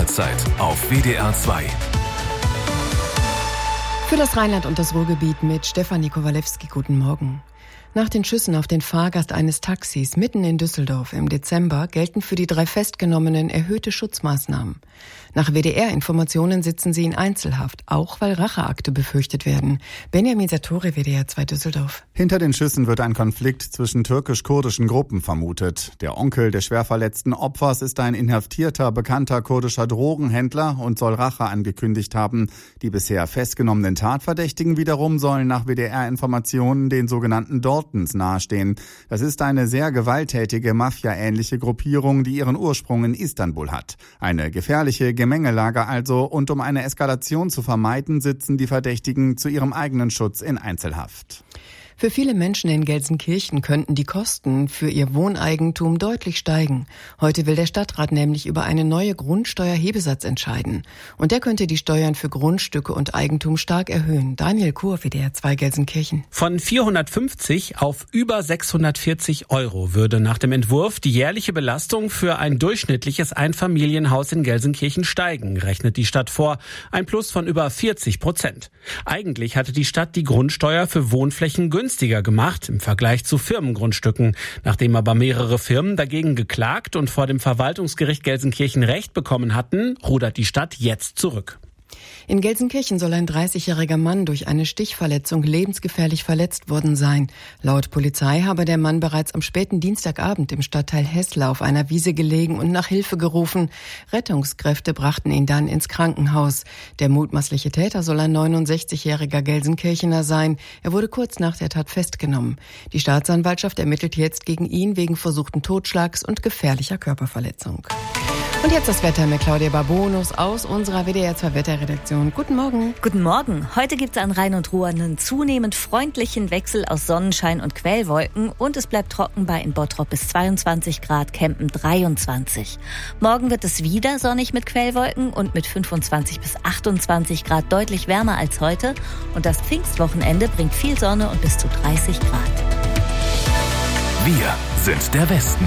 Uhrzeit auf WDR 2. Für das Rheinland und das Ruhrgebiet mit Stefanie Kowalewski. Guten Morgen. Nach den Schüssen auf den Fahrgast eines Taxis mitten in Düsseldorf im Dezember gelten für die 3 Festgenommenen erhöhte Schutzmaßnahmen. Nach WDR-Informationen sitzen sie in Einzelhaft, auch weil Racheakte befürchtet werden. Benjamin Sartori, WDR 2 Düsseldorf. Hinter den Schüssen wird ein Konflikt zwischen türkisch-kurdischen Gruppen vermutet. Der Onkel des schwer verletzten Opfers ist ein inhaftierter, bekannter kurdischer Drogenhändler und soll Rache angekündigt haben. Die bisher festgenommenen Tatverdächtigen wiederum sollen nach WDR-Informationen den sogenannten Daltons nahestehen. Das ist eine sehr gewalttätige, Mafia-ähnliche Gruppierung, die ihren Ursprung in Istanbul hat. Eine gefährliche Gemengelage also, und um eine Eskalation zu vermeiden, sitzen die Verdächtigen zu ihrem eigenen Schutz in Einzelhaft. Für viele Menschen in Gelsenkirchen könnten die Kosten für ihr Wohneigentum deutlich steigen. Heute will der Stadtrat nämlich über eine neue Grundsteuerhebesatz entscheiden. Und der könnte die Steuern für Grundstücke und Eigentum stark erhöhen. Daniel Kur, WDR 2 Gelsenkirchen. Von 450 auf über 640 Euro würde nach dem Entwurf die jährliche Belastung für ein durchschnittliches Einfamilienhaus in Gelsenkirchen steigen, rechnet die Stadt vor. Ein Plus von über 40%. Eigentlich hatte die Stadt die Grundsteuer für Wohnflächen günstiger gemacht im Vergleich zu Firmengrundstücken. Nachdem aber mehrere Firmen dagegen geklagt und vor dem Verwaltungsgericht Gelsenkirchen Recht bekommen hatten, rudert die Stadt jetzt zurück. In Gelsenkirchen soll ein 30-jähriger Mann durch eine Stichverletzung lebensgefährlich verletzt worden sein. Laut Polizei habe der Mann bereits am späten Dienstagabend im Stadtteil Hessler auf einer Wiese gelegen und nach Hilfe gerufen. Rettungskräfte brachten ihn dann ins Krankenhaus. Der mutmaßliche Täter soll ein 69-jähriger Gelsenkirchener sein. Er wurde kurz nach der Tat festgenommen. Die Staatsanwaltschaft ermittelt jetzt gegen ihn wegen versuchten Totschlags und gefährlicher Körperverletzung. Und jetzt das Wetter mit Claudia Barbonus aus unserer WDR 2 Wetterredaktion. Guten Morgen. Guten Morgen. Heute gibt es an Rhein und Ruhr einen zunehmend freundlichen Wechsel aus Sonnenschein und Quellwolken und es bleibt trocken bei in Bottrop bis 22 Grad, Kempen 23. Morgen wird es wieder sonnig mit Quellwolken und mit 25 bis 28 Grad deutlich wärmer als heute. Und das Pfingstwochenende bringt viel Sonne und bis zu 30 Grad. Wir sind der Westen.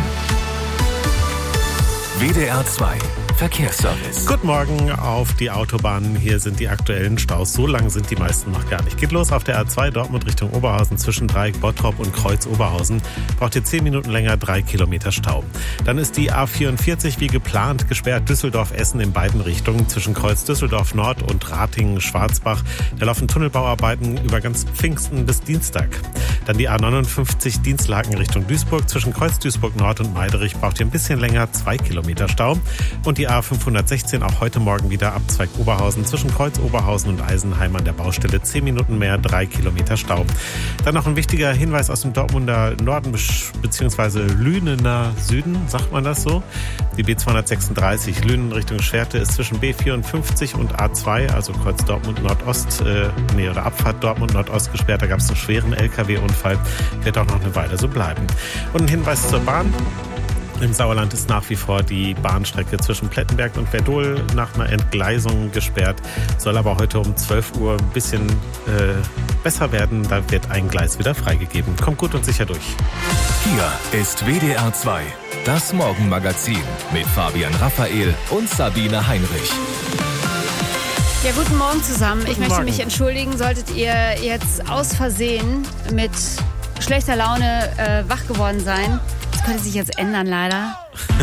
WDR 2 Verkehrsservice. Guten Morgen auf die Autobahnen. Hier sind die aktuellen Staus. So lang sind die meisten noch gar nicht. Geht los auf der A2 Dortmund Richtung Oberhausen zwischen Dreieck Bottrop und Kreuz Oberhausen. Braucht ihr 10 Minuten länger, 3 Kilometer Stau. Dann ist die A44 wie geplant gesperrt. Düsseldorf-Essen in beiden Richtungen zwischen Kreuz Düsseldorf Nord und Ratingen-Schwarzbach. Da laufen Tunnelbauarbeiten über ganz Pfingsten bis Dienstag. Dann die A59 Dienstlaken Richtung Duisburg zwischen Kreuz Duisburg Nord und Meiderich. Braucht ihr ein bisschen länger, 2 Kilometer Stau. Und die A516 auch heute Morgen wieder Abzweig Oberhausen zwischen Kreuz Oberhausen und Eisenheim an der Baustelle. 10 Minuten mehr, 3 Kilometer Stau. Dann noch ein wichtiger Hinweis aus dem Dortmunder Norden bzw. Lünener Süden, sagt man das so? Die B236 Lünen Richtung Schwerte ist zwischen B54 und A2, also Kreuz Dortmund Nordost, oder Abfahrt Dortmund Nordost gesperrt. Da gab es einen schweren LKW-Unfall. Wird auch noch eine Weile so bleiben. Und ein Hinweis zur Bahn. Im Sauerland ist nach wie vor die Bahnstrecke zwischen Plettenberg und Werdohl nach einer Entgleisung gesperrt. Soll aber heute um 12 Uhr ein bisschen besser werden. Da wird ein Gleis wieder freigegeben. Kommt gut und sicher durch. Hier ist WDR 2, das Morgenmagazin mit Fabian Raphael und Sabine Heinrich. Ja, guten Morgen zusammen. Ich möchte Morgen. mich entschuldigen, solltet ihr jetzt aus Versehen mit schlechter Laune wach geworden sein. Das könnte sich jetzt ändern, leider.